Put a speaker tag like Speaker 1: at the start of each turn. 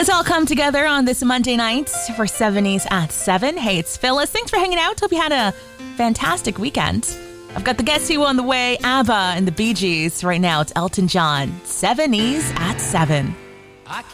Speaker 1: Let's all come together on this Monday night for 70s at 7. Hey, it's Phyllis. Thanks for hanging out. Hope you had a fantastic weekend. I've got the Guess Who on the way, ABBA and the Bee Gees. Right now, it's Elton John, 70s at 7.